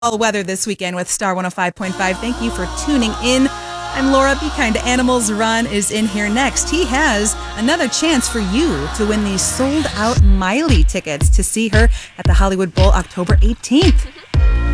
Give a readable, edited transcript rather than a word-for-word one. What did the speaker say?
all weather this weekend with Star 105.5. Thank you for tuning in. I'm Laura. Be Kind to Animals. Ron is in here next. He has another chance for you to win these sold-out Miley tickets to see her at the Hollywood Bowl October 18th.